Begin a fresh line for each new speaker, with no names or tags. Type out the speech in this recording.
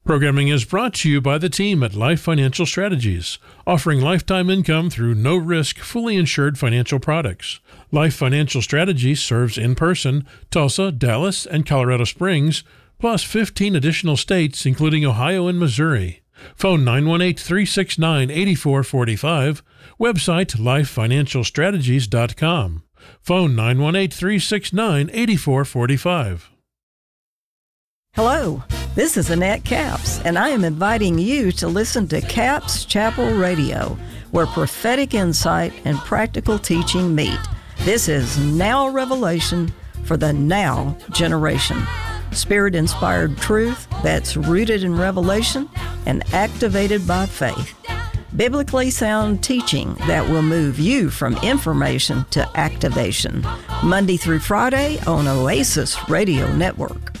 Programming is brought to you by the team at Life Financial Strategies, offering lifetime income through no-risk, fully insured financial products. Life Financial Strategies serves in person Tulsa, Dallas, and Colorado Springs, plus 15 additional states, including Ohio and Missouri. Phone 918-369-8445. Website lifefinancialstrategies.com. Phone 918-369-8445.
Hello, this is Annette Capps, and I am inviting you to listen to Capps Chapel Radio, where prophetic insight and practical teaching meet. This is Now Revelation for the Now generation. Spirit-inspired truth that's rooted in revelation and activated by faith. Biblically sound teaching that will move you from information to activation. Monday through Friday on Oasis Radio Network.